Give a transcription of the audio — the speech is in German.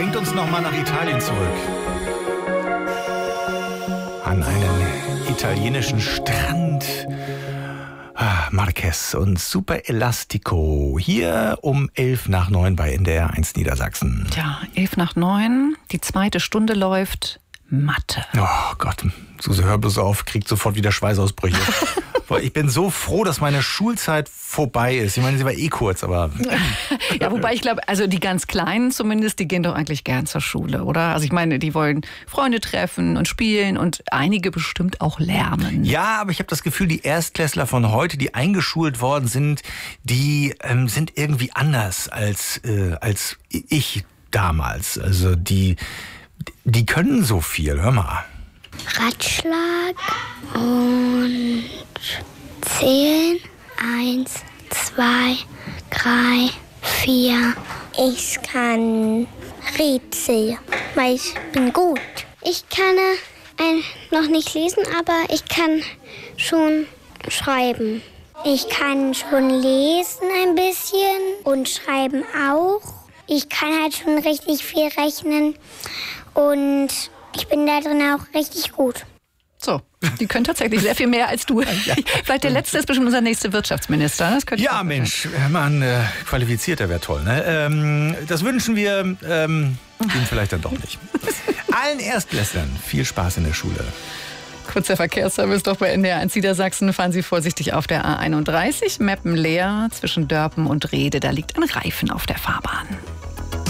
bringt uns nochmal nach Italien zurück. An einen italienischen Strand. Marquez und Super Elastico. Hier um 8:55 bei NDR 1 Niedersachsen. Tja, 8:55, die zweite Stunde läuft. Mathe. Oh Gott, Suse, hör bloß auf, kriegt sofort wieder Schweißausbrüche. Ich bin so froh, dass meine Schulzeit vorbei ist. Ich meine, sie war kurz, aber... Ja, wobei ich glaube, also die ganz Kleinen zumindest, die gehen doch eigentlich gern zur Schule, oder? Also ich meine, die wollen Freunde treffen und spielen und einige bestimmt auch lernen. Ja, aber ich habe das Gefühl, die Erstklässler von heute, die eingeschult worden sind, die sind irgendwie anders als ich damals. Also die können so viel, hör mal. Ratschlag und zählen. 1, 2, 3, 4. Ich kann Rätsel, weil ich bin gut. Ich kann noch nicht lesen, aber ich kann schon schreiben. Ich kann schon lesen ein bisschen und schreiben auch. Ich kann halt schon richtig viel rechnen und ich bin da drin auch richtig gut. So, die können tatsächlich sehr viel mehr als du. Ja. Vielleicht der Letzte ist bestimmt unser nächster Wirtschaftsminister. Das könnte ja, Mensch, man qualifizierter wäre toll. Ne? Das wünschen wir ihm vielleicht dann doch nicht. Allen Erstklässlern viel Spaß in der Schule. Kurzer Verkehrsservice doch bei NDR 1 Niedersachsen. Fahren Sie vorsichtig auf der A31, Meppen leer zwischen Dörpen und Rehde. Da liegt ein Reifen auf der Fahrbahn.